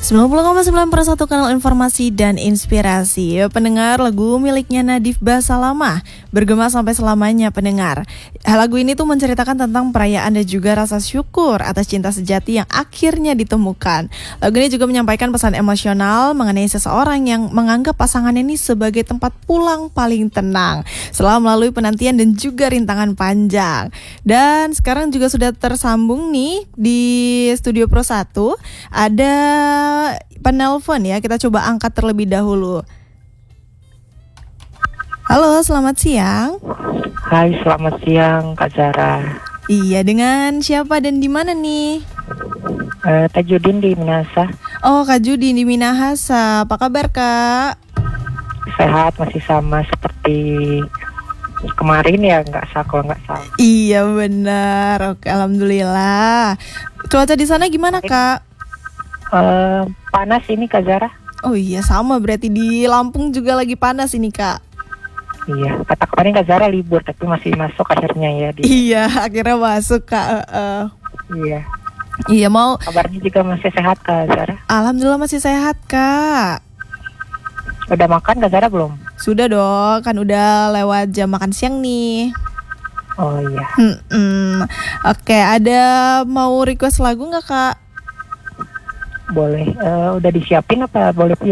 90,9 kanal informasi dan inspirasi. Pendengar, lagu miliknya Nadif Basalamah bergema sampai selamanya pendengar. Lagu ini tuh menceritakan tentang perayaan dan juga rasa syukur atas cinta sejati yang akhirnya ditemukan. Lagu ini juga menyampaikan pesan emosional mengenai seseorang yang menganggap pasangan ini sebagai tempat pulang paling tenang setelah melalui penantian dan juga rintangan panjang. Dan sekarang juga sudah tersambung nih di Studio Pro 1 ada penelpon ya, kita coba angkat terlebih dahulu. Halo, selamat siang. Hai, selamat siang Kak Zara. Iya, dengan siapa dan di mana nih? Tajudin di Minahasa. Oh, Kak Judi di Minahasa. Apa kabar, Kak? Sehat, masih sama seperti kemarin ya, kalau nggak salah. Iya, benar. Oke, alhamdulillah. Cuaca di sana gimana, Kak? Panas ini Kak Zara. Oh iya, sama berarti di Lampung juga lagi panas ini, Kak. Iya, kata kemarin Kak Zara libur tapi masih masuk akhirnya ya. Iya, akhirnya masuk, Kak. Iya. Iya, mau. Kabarnya juga masih sehat Kak Zara. Alhamdulillah masih sehat, Kak. Udah makan Kak Zara belum? Sudah dong, kan udah lewat jam makan siang nih. Oh iya. Oke, ada mau request lagu nggak, Kak? Boleh. Udah disiapin apa boleh